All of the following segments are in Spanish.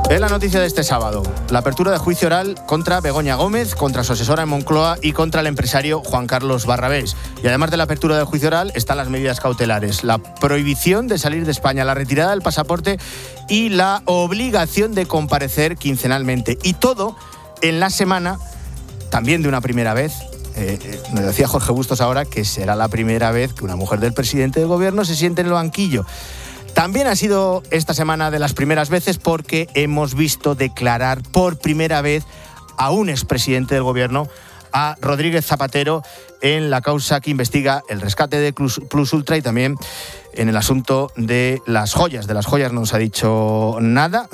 Es la noticia de este sábado. La apertura de juicio oral contra Begoña Gómez, contra su asesora en Moncloa y contra el empresario Juan Carlos Barrabés. Y además de la apertura del juicio oral están las medidas cautelares. La prohibición de salir de España, la retirada del pasaporte y la obligación de comparecer quincenalmente. Y todo en la semana también de una primera vez. Me decía Jorge Bustos ahora que será la primera vez que una mujer del presidente del gobierno se siente en el banquillo. También ha sido esta semana de las primeras veces porque hemos visto declarar por primera vez a un expresidente del gobierno, a Rodríguez Zapatero, en la causa que investiga el rescate de Plus Ultra y también en el asunto de las joyas. De las joyas no nos ha dicho nada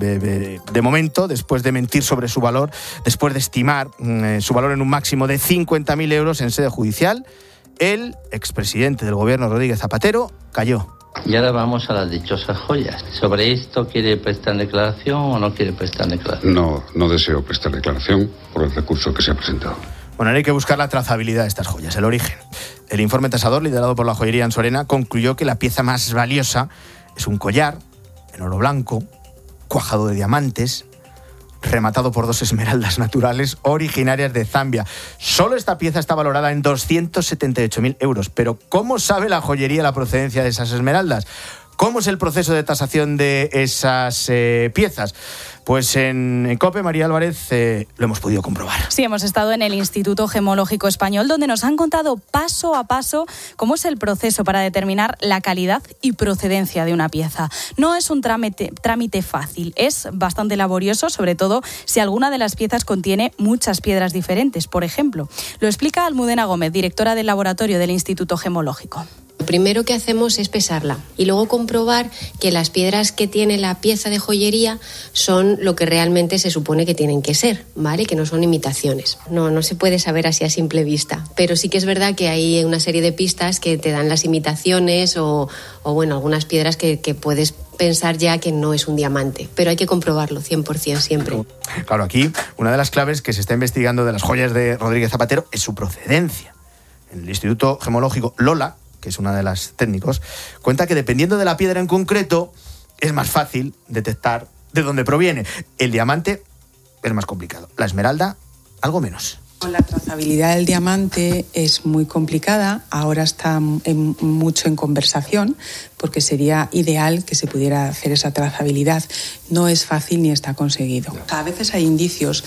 de momento, después de mentir sobre su valor, después de estimar su valor en un máximo de 50.000 euros en sede judicial. El expresidente del gobierno, Rodríguez Zapatero, cayó. Y ahora vamos a las dichosas joyas. ¿Sobre esto quiere prestar declaración o no quiere prestar declaración? No deseo prestar declaración por el recurso que se ha presentado. Bueno, ahora hay que buscar la trazabilidad de estas joyas, el origen. El informe tasador, liderado por la joyería Ansorena, concluyó que la pieza más valiosa es un collar en oro blanco, cuajado de diamantes, rematado por 2 esmeraldas naturales originarias de Zambia. Solo esta pieza está valorada en 278.000 euros. Pero ¿cómo sabe la joyería la procedencia de esas esmeraldas? ¿Cómo es el proceso de tasación de esas piezas? Pues en COPE, María Álvarez, lo hemos podido comprobar. Sí, hemos estado en el Instituto Gemológico Español, donde nos han contado paso a paso cómo es el proceso para determinar la calidad y procedencia de una pieza. No es un trámite fácil, es bastante laborioso, sobre todo si alguna de las piezas contiene muchas piedras diferentes, por ejemplo. Lo explica Almudena Gómez, directora del laboratorio del Instituto Gemológico. Lo primero que hacemos es pesarla y luego comprobar que las piedras que tiene la pieza de joyería son lo que realmente se supone que tienen que ser, ¿vale? Que no son imitaciones. No se puede saber así a simple vista, pero sí que es verdad que hay una serie de pistas que te dan las imitaciones o bueno, algunas piedras que puedes pensar ya que no es un diamante, pero hay que comprobarlo 100% siempre. Claro, aquí una de las claves que se está investigando de las joyas de Rodríguez Zapatero es su procedencia. En el Instituto Gemológico Lola, que es una de las técnicos, cuenta que dependiendo de la piedra en concreto es más fácil detectar de dónde proviene. El diamante es más complicado, la esmeralda algo menos. La trazabilidad del diamante es muy complicada, ahora está mucho en conversación porque sería ideal que se pudiera hacer esa trazabilidad. No es fácil ni está conseguido. A veces hay indicios,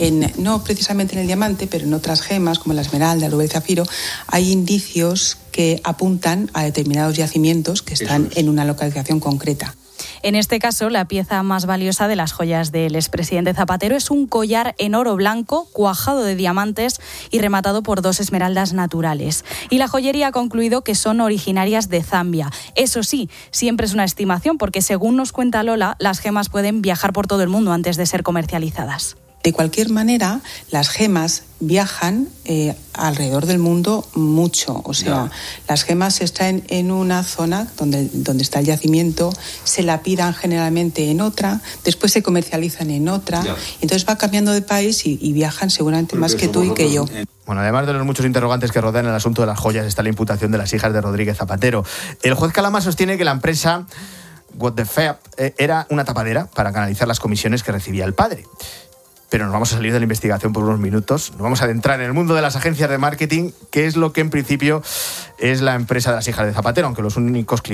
no precisamente en el diamante, pero en otras gemas como la esmeralda, el rubí, el zafiro, hay indicios que apuntan a determinados yacimientos que están en una localización concreta. En este caso, la pieza más valiosa de las joyas del expresidente Zapatero es un collar en oro blanco, cuajado de diamantes y rematado por 2 esmeraldas naturales. Y la joyería ha concluido que son originarias de Zambia. Eso sí, siempre es una estimación porque, según nos cuenta Lola, las gemas pueden viajar por todo el mundo antes de ser comercializadas. De cualquier manera, las gemas viajan alrededor del mundo mucho. O sea, las gemas se extraen en una zona donde está el yacimiento, se lapidan generalmente en otra, después se comercializan en otra. Entonces va cambiando de país y viajan seguramente más que tú y que yo. Bueno, además de los muchos interrogantes que rodean el asunto de las joyas, está la imputación de las hijas de Rodríguez Zapatero. El juez Calama sostiene que la empresa What the Fab era una tapadera para canalizar las comisiones que recibía el padre. Pero nos vamos a salir de la investigación por unos minutos. Nos vamos a adentrar en el mundo de las agencias de marketing, que es lo que en principio es la empresa de las hijas de Zapatero, aunque los únicos clientes